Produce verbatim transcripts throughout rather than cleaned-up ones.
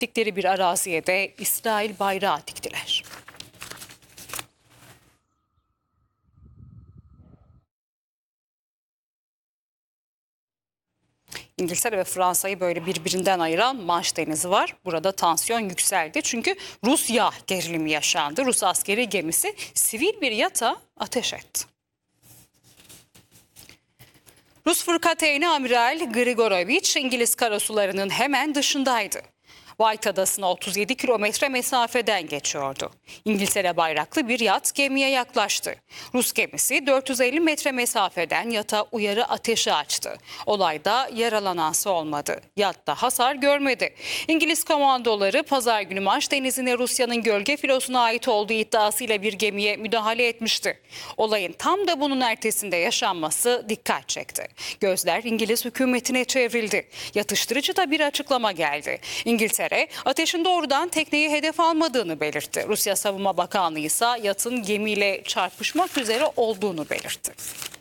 Gittikleri bir araziye de İsrail bayrağı diktiler. İngiltere ve Fransa'yı böyle birbirinden ayıran Manş Denizi var. Burada tansiyon yükseldi çünkü Rusya gerilimi yaşandı. Rus askeri gemisi sivil bir yata ateş etti. Rus fırkateyni Amiral Grigorovich İngiliz karasularının hemen dışındaydı. White Adası'na otuz yedi kilometre mesafeden geçiyordu. İngiltere bayraklı bir yat gemiye yaklaştı. Rus gemisi dört yüz elli metre mesafeden yata uyarı ateşi açtı. Olayda yaralanansı olmadı. Yat da hasar görmedi. İngiliz komandoları pazar günü Manş Denizi'ne Rusya'nın gölge filosuna ait olduğu iddiasıyla bir gemiye müdahale etmişti. Olayın tam da bunun ertesinde yaşanması dikkat çekti. Gözler İngiliz hükümetine çevrildi. Yatıştırıcı da bir açıklama geldi. İngiltere ateşin doğrudan tekneyi hedef almadığını belirtti. Rusya Savunma Bakanlığı ise yatın gemiyle çarpışmak üzere olduğunu belirtti.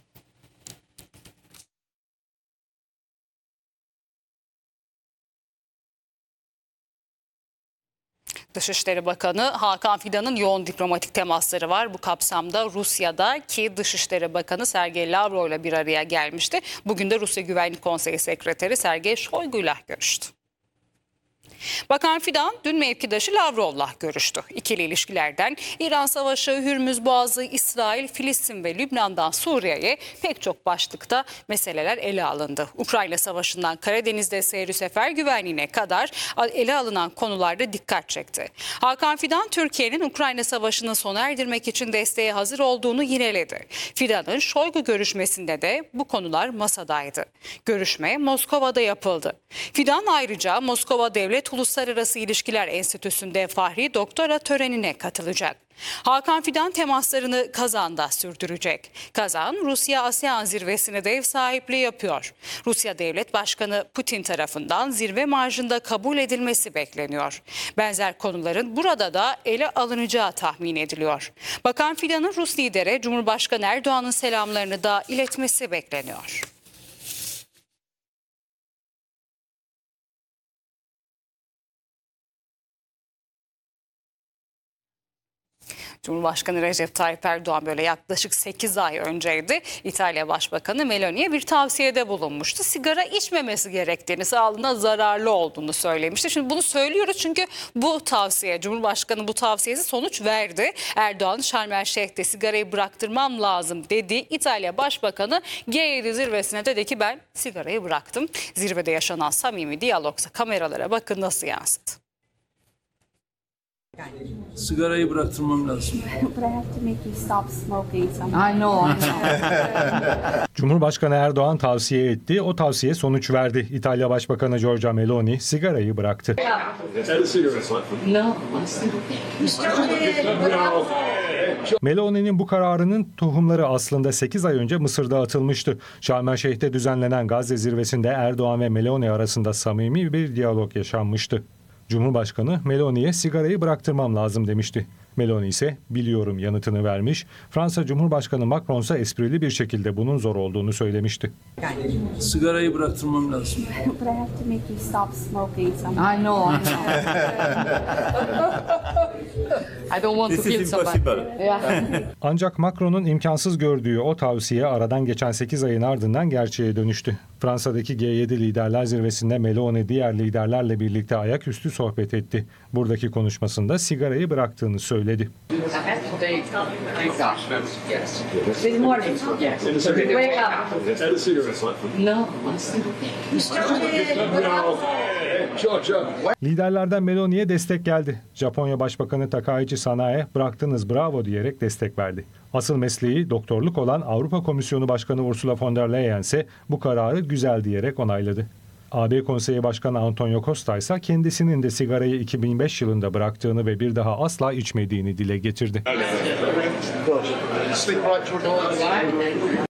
Dışişleri Bakanı Hakan Fidan'ın yoğun diplomatik temasları var. Bu kapsamda Rusya'daki Dışişleri Bakanı Sergey Lavrov ile bir araya gelmişti. Bugün de Rusya Güvenlik Konseyi Sekreteri Sergey Shoigu'yla görüştü. Bakan Fidan dün mevkidaşı Lavrov'la görüştü. İkili ilişkilerden İran Savaşı, Hürmüz Boğazı, İsrail, Filistin ve Lübnan'dan Suriye'ye pek çok başlıkta meseleler ele alındı. Ukrayna Savaşı'ndan Karadeniz'de seyri sefer güvenliğine kadar ele alınan konularda dikkat çekti. Hakan Fidan, Türkiye'nin Ukrayna Savaşı'nı sona erdirmek için desteğe hazır olduğunu yineledi. Fidan'ın Shoigu görüşmesinde de bu konular masadaydı. Görüşme Moskova'da yapıldı. Fidan ayrıca Moskova Devlet Uluslararası İlişkiler Enstitüsü'nde Fahri Doktora törenine katılacak. Hakan Fidan temaslarını Kazan'da sürdürecek. Kazan, Rusya-ASEAN zirvesine de ev sahipliği yapıyor. Rusya Devlet Başkanı Putin tarafından zirve marjında kabul edilmesi bekleniyor. Benzer konuların burada da ele alınacağı tahmin ediliyor. Bakan Fidan'ın Rus lidere Cumhurbaşkanı Erdoğan'ın selamlarını da iletmesi bekleniyor. Cumhurbaşkanı Recep Tayyip Erdoğan böyle yaklaşık sekiz ay önceydi İtalya Başbakanı Meloni'ye bir tavsiyede bulunmuştu. Sigara içmemesi gerektiğini, sağlığına zararlı olduğunu söylemişti. Şimdi bunu söylüyoruz çünkü bu tavsiye, Cumhurbaşkanı bu tavsiyesi sonuç verdi. Erdoğan Şarm El Şeyh'te sigarayı bıraktırmam lazım dedi. İtalya Başbakanı G yedi zirvesine dedi ki ben sigarayı bıraktım. Zirvede yaşanan samimi diyalogsa kameralara bakın nasıl yansıdı. Sigarayı bıraktırmam lazım. Cumhurbaşkanı Erdoğan tavsiye etti. O tavsiye sonuç verdi. İtalya Başbakanı Giorgia Meloni sigarayı bıraktı. Meloni'nin bu kararının tohumları aslında sekiz ay önce Mısır'da atılmıştı. Şarm El Şeyh'te düzenlenen Gazze zirvesinde Erdoğan ve Meloni arasında samimi bir diyalog yaşanmıştı. Cumhurbaşkanı Meloni'ye sigarayı bıraktırmam lazım demişti. Meloni ise biliyorum yanıtını vermiş. Fransa Cumhurbaşkanı Macron ise esprili bir şekilde bunun zor olduğunu söylemişti. Sigarayı bıraktırmam lazım. Ancak Macron'un imkansız gördüğü o tavsiye aradan geçen sekiz ayın ardından gerçeğe dönüştü. Fransa'daki G yedi Liderler Zirvesi'nde Meloni diğer liderlerle birlikte ayaküstü sohbet etti. Buradaki konuşmasında sigarayı bıraktığını söyledi. Liderlerden Meloni'ye destek geldi. Japonya Başbakanı Takaichi Sanae bıraktınız bravo diyerek destek verdi. Asıl mesleği doktorluk olan Avrupa Komisyonu Başkanı Ursula von der Leyen ise bu kararı güzel diyerek onayladı. A B Konseyi Başkanı Antonio Costa ise kendisinin de sigarayı iki bin beş yılında bıraktığını ve bir daha asla içmediğini dile getirdi.